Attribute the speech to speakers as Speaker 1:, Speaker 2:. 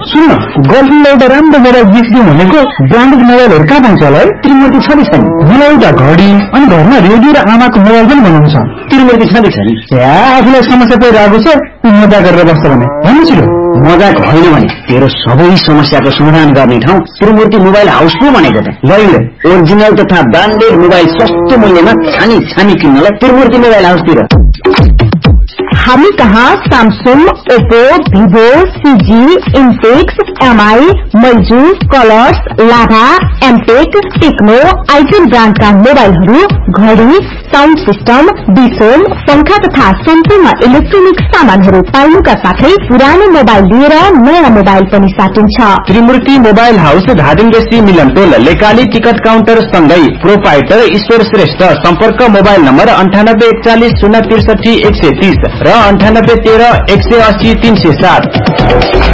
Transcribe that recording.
Speaker 1: सुन गर्लफ्रेन्डले एउटा राम्रो mobile gift दिउँ भनेको ब्रान्डेड मोबाइलहरू कहाँ पाउँछ होला है?
Speaker 2: त्रिमूर्ति छँदैछ नि।
Speaker 1: मलाई एउटा घडी अनि घरमा रेडियो र आमाको मोबाइल पनि बनाउनु छ।
Speaker 2: त्रिमूर्ति छँदैछ नि।
Speaker 1: आफूलाई समस्या परिरहेको छ मजा गरेर बस्छ भने भन्नु छिटो।
Speaker 2: मजाक होइन भने तेरो सबै समस्याको समाधान गर्ने ठाउँ त्रिमूर्ति मोबाइल हाउस पो भनेको त। लैले ओरिजिनल तथा ब्रान्डेड मोबाइल सस्तो मूल्यमा छानी किन्नलाई त्रिमूर्ति मोबाइल हाउसतिर।
Speaker 3: हामी कहाँ Samsung, Oppo, Vivo, CG, इन्फिक्स, MI, मैजू, colours, लाभा, एमटेक, टेक्नो, आइटेल ब्रान्डका मोबाइलहरू, घडी, साउन्ड सिस्टम, डिसोल, पंखा तथा सम्पूर्ण इलेक्ट्रोनिक सामानहरू पाइनुका साथै पुरानो मोबाइल लिएर नयाँ मोबाइल पनि साटिन्छ।
Speaker 4: त्रिमूर्ति मोबाइल हाउस धादिङदेशी मिलनटोल लेकाली टिकट काउन्टर सँगै प्रोपाइटर ईश्वर श्रेष्ठ। सम्पर्क मोबाइल नम्बर 9841 063 130 र 9813 180 307।